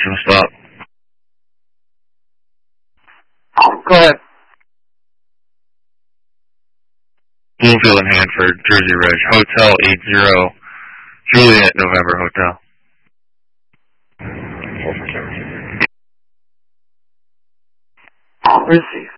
maximum stop. Go ahead. Bloomfield and Hanford, Jersey Ridge, Hotel 80, Juliet, November Hotel. Receive.